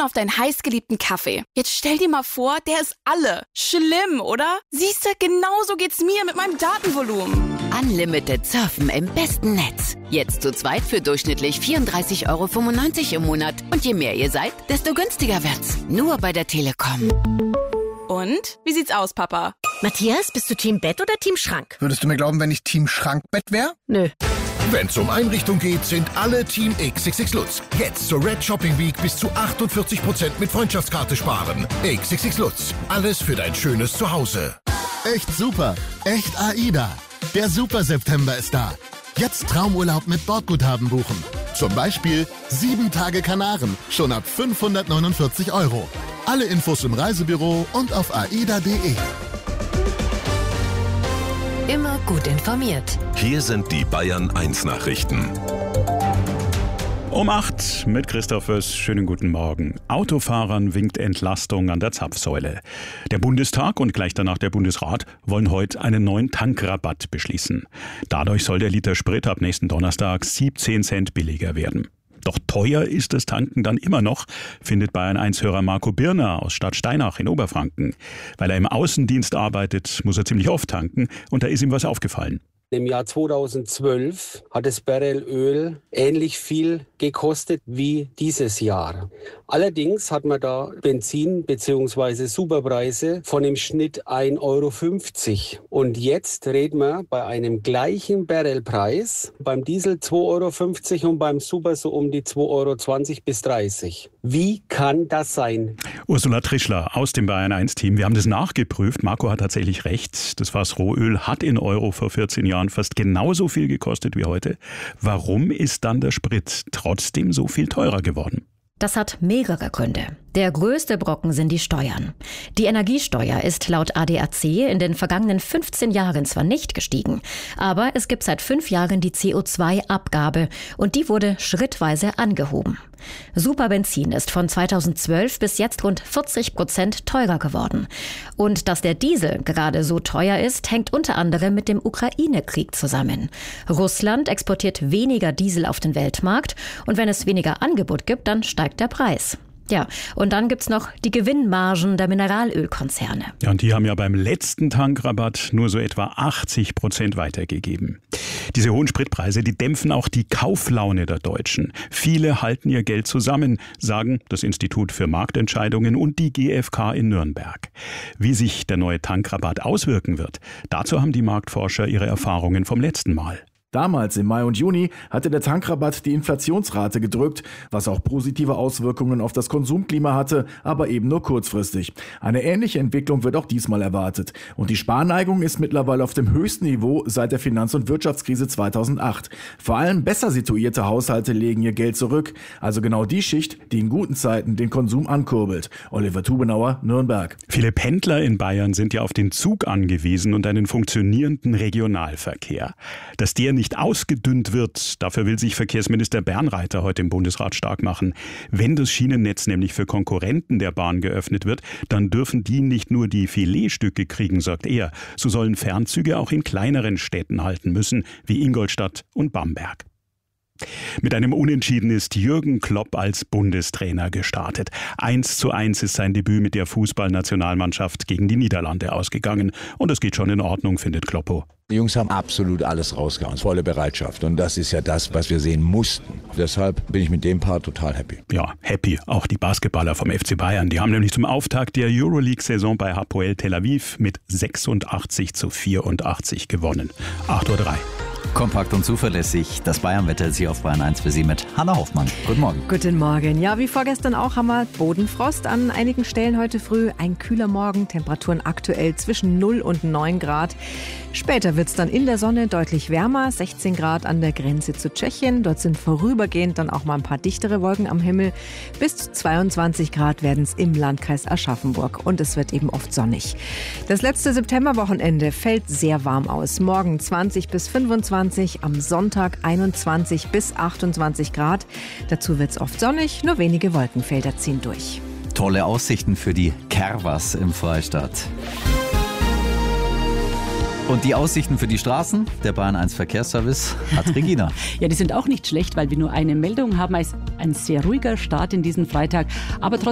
auf deinen heißgeliebten Kaffee. Jetzt stell dir mal vor, der ist alle. Schlimm, oder? Siehste, genauso geht's mir mit meinem Datenvolumen. Unlimited surfen im besten Netz. Jetzt zu zweit für durchschnittlich 34,95 € im Monat. Und je mehr ihr seid, desto günstiger wird's. Nur bei der Telekom. Und? Wie sieht's aus, Papa? Matthias, bist du Team Bett oder Team Schrank? Würdest du mir glauben, wenn ich Team Schrankbett wäre? Nö. Wenn's um Einrichtung geht, sind alle Team XXX Lutz. Jetzt zur Red Shopping Week bis zu 48% mit Freundschaftskarte sparen. XXX Lutz. Alles für dein schönes Zuhause. Echt super. Echt AIDA. Der Super September ist da. Jetzt Traumurlaub mit Bordguthaben buchen. Zum Beispiel 7 Tage Kanaren. Schon ab 549 €. Alle Infos im Reisebüro und auf aida.de. Immer gut informiert. Hier sind die Bayern 1 Nachrichten. Um 8 mit Christoph Wöss. Schönen guten Morgen. Autofahrern winkt Entlastung an der Zapfsäule. Der Bundestag und gleich danach der Bundesrat wollen heute einen neuen Tankrabatt beschließen. Dadurch soll der Liter Sprit ab nächsten Donnerstag 17 Cent billiger werden. Doch teuer ist das Tanken dann immer noch, findet Bayern 1-Hörer Marco Birner aus Stadtsteinach in Oberfranken. Weil er im Außendienst arbeitet, muss er ziemlich oft tanken und da ist ihm was aufgefallen. Im Jahr 2012 hat das Barrel Öl ähnlich viel gekostet wie dieses Jahr. Allerdings hat man da Benzin bzw. Superpreise von im Schnitt 1,50 €. Und jetzt reden wir bei einem gleichen Barrelpreis, beim Diesel 2,50 € und beim Super so um die 2,20 bis 30 €. Wie kann das sein? Ursula Trischler aus dem Bayern 1-Team. Wir haben das nachgeprüft. Marco hat tatsächlich recht. Das Fass Rohöl hat in Euro vor 14 Jahren fast genauso viel gekostet wie heute. Warum ist dann der Sprit trotzdem so viel teurer geworden? Das hat mehrere Gründe. Der größte Brocken sind die Steuern. Die Energiesteuer ist laut ADAC in den vergangenen 15 Jahren zwar nicht gestiegen, aber es gibt seit 5 Jahren die CO2-Abgabe und die wurde schrittweise angehoben. Superbenzin ist von 2012 bis jetzt rund 40% teurer geworden. Und dass der Diesel gerade so teuer ist, hängt unter anderem mit dem Ukraine-Krieg zusammen. Russland exportiert weniger Diesel auf den Weltmarkt und wenn es weniger Angebot gibt, dann steigt der Preis. Ja, und dann gibt's noch die Gewinnmargen der Mineralölkonzerne. Ja, und die haben ja beim letzten Tankrabatt nur so etwa 80% weitergegeben. Diese hohen Spritpreise, die dämpfen auch die Kauflaune der Deutschen. Viele halten ihr Geld zusammen, sagen das Institut für Marktentscheidungen und die GfK in Nürnberg. Wie sich der neue Tankrabatt auswirken wird, dazu haben die Marktforscher ihre Erfahrungen vom letzten Mal. Damals im Mai und Juni hatte der Tankrabatt die Inflationsrate gedrückt, was auch positive Auswirkungen auf das Konsumklima hatte, aber eben nur kurzfristig. Eine ähnliche Entwicklung wird auch diesmal erwartet. Und die Sparneigung ist mittlerweile auf dem höchsten Niveau seit der Finanz- und Wirtschaftskrise 2008. Vor allem besser situierte Haushalte legen ihr Geld zurück, also genau die Schicht, die in guten Zeiten den Konsum ankurbelt. Oliver Tubenauer, Nürnberg. Viele Pendler in Bayern sind ja auf den Zug angewiesen und einen funktionierenden Regionalverkehr. Dass der nicht ausgedünnt wird, dafür will sich Verkehrsminister Bernreiter heute im Bundesrat stark machen. Wenn das Schienennetz nämlich für Konkurrenten der Bahn geöffnet wird, dann dürfen die nicht nur die Filetstücke kriegen, sagt er. So sollen Fernzüge auch in kleineren Städten halten müssen, wie Ingolstadt und Bamberg. Mit einem Unentschieden ist Jürgen Klopp als Bundestrainer gestartet. 1:1 ist sein Debüt mit der Fußballnationalmannschaft gegen die Niederlande ausgegangen. Und es geht schon in Ordnung, findet Kloppo. Die Jungs haben absolut alles rausgehauen, volle Bereitschaft. Und das ist ja das, was wir sehen mussten. Deshalb bin ich mit dem Part total happy. Ja, happy. Auch die Basketballer vom FC Bayern. Die haben nämlich zum Auftakt der Euroleague-Saison bei Hapoel Tel Aviv mit 86:84 gewonnen. 8:03 Uhr. Kompakt und zuverlässig. Das Bayern-Wetter ist hier auf Bayern 1 für Sie mit Hanna Hoffmann. Guten Morgen. Guten Morgen. Ja, wie vorgestern auch haben wir Bodenfrost an einigen Stellen heute früh. Ein kühler Morgen, Temperaturen aktuell zwischen 0 und 9 Grad. Später wird es dann in der Sonne deutlich wärmer, 16 Grad an der Grenze zu Tschechien. Dort sind vorübergehend dann auch mal ein paar dichtere Wolken am Himmel. Bis zu 22 Grad werden es im Landkreis Aschaffenburg und es wird eben oft sonnig. Das letzte Septemberwochenende fällt sehr warm aus. Morgen 20 bis 25, am Sonntag 21 bis 28 Grad. Dazu wird es oft sonnig, nur wenige Wolkenfelder ziehen durch. Tolle Aussichten für die Kerwas im Freistaat. Und die Aussichten für die Straßen, der Bayern 1 Verkehrsservice, hat Regina. Ja, die sind auch nicht schlecht, weil wir nur eine Meldung haben. Es ist ein sehr ruhiger Start in diesen Freitag. Aber trotzdem